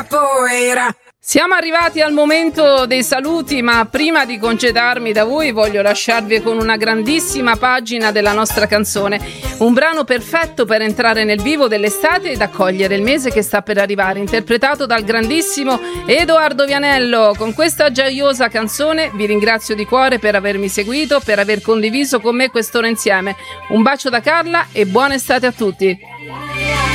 capoeira. Siamo arrivati al momento dei saluti, ma prima di congedarmi da voi voglio lasciarvi con una grandissima pagina della nostra canzone, un brano perfetto per entrare nel vivo dell'estate ed accogliere il mese che sta per arrivare, interpretato dal grandissimo Edoardo Vianello. Con questa gioiosa canzone vi ringrazio di cuore per avermi seguito, per aver condiviso con me quest'ora insieme. Un bacio da Carla e buona estate a tutti.